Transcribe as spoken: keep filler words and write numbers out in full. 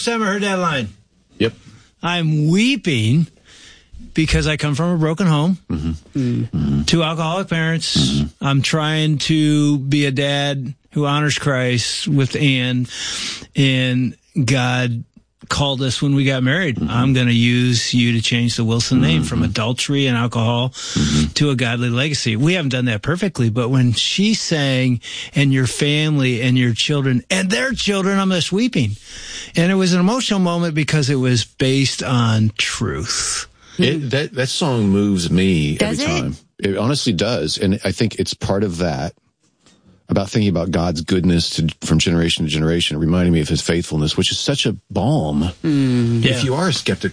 first time I heard that line. Yep. I'm weeping because I come from a broken home, Mm-hmm. Mm-hmm. two alcoholic parents. Mm-hmm. I'm trying to be a dad who honors Christ with Ann, and God called us when we got married. Mm-hmm. I'm going to use you to change the Wilson name mm-hmm. from adultery and alcohol mm-hmm. to a godly legacy. We haven't done that perfectly, but when she sang, and your family and your children and their children, I'm just weeping. And it was an emotional moment because it was based on truth. It, that, that song moves me does every it? time. It honestly does. And I think it's part of that, about thinking about God's goodness to, from generation to generation, reminding me of his faithfulness, which is such a balm. Mm. If yeah. you are skeptical